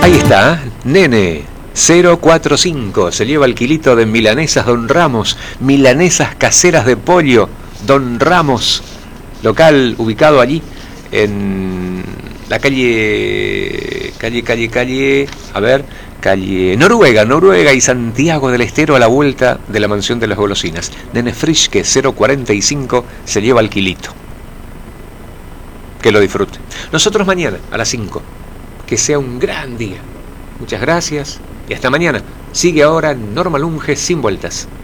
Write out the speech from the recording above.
Ahí está, Nene 045, se lleva el kilito de milanesas Don Ramos, milanesas caseras de pollo Don Ramos, local ubicado allí en la calle Noruega y Santiago del Estero, a la vuelta de la mansión de las golosinas. Nene Frischke 045 se lleva el kilito. Que lo disfrute. Nosotros mañana a las 5. Que sea un gran día. Muchas gracias y hasta mañana. Sigue ahora Norma Lunge sin vueltas.